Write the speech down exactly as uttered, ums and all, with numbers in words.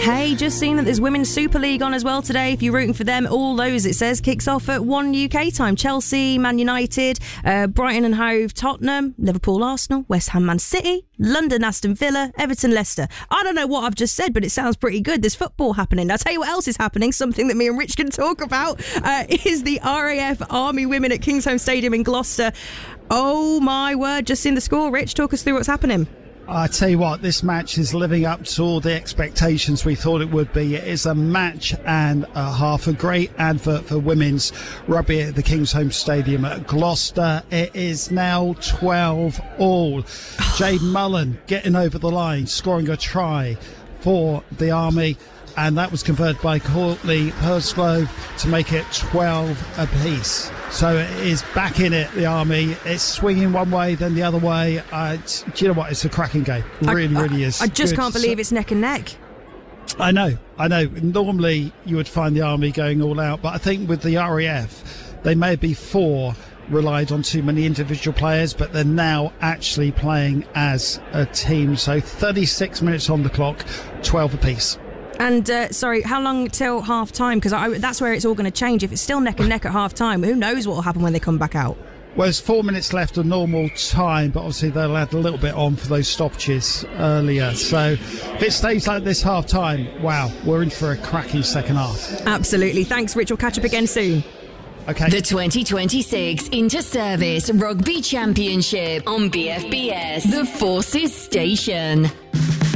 Hey, just seen that there's Women's Super League on as well today. If you're rooting for them, all those, it says, kicks off at one U K time. Chelsea, Man United, uh, Brighton and Hove, Tottenham, Liverpool, Arsenal, West Ham, Man City, London, Aston Villa, Everton, Leicester. I don't know what I've just said, but it sounds pretty good. There's football happening. I'll tell you what else is happening, something that me and Rich can talk about, uh, is the R A F Army Women at Kingsholm Stadium in Gloucester. Oh my word, just seen the score. Rich, talk us through what's happening. I tell you what, this match is living up to all the expectations we thought it would be. It is a match and a half, a great advert for women's rugby at the Kingsholm Stadium at Gloucester. It is now twelve all. Jade Mullen getting over the line, scoring a try for the Army, and that was converted by Courtney Pursglove to make it twelve apiece. So it is back in it, the Army. It's swinging one way, then the other way. Uh, do you know what? It's a cracking game. Really, I, really I, is. I just Good. can't believe it's neck and neck. I know, I know. Normally you would find the Army going all out, but I think with the R A F, they may be four relied on too many individual players, but they're now actually playing as a team. So thirty-six minutes on the clock, twelve apiece. And, uh, sorry, how long till half-time? Because that's where it's all going to change. If it's still neck and neck at half-time, who knows what will happen when they come back out? Well, there's four minutes left of normal time, but obviously they'll add a little bit on for those stoppages earlier. So if it stays like this half-time, wow, we're in for a cracking second half. Absolutely. Thanks, Rich. We'll catch up again soon. Okay. The twenty twenty-six Inter-Service Rugby Championship on B F B S, the Forces Station.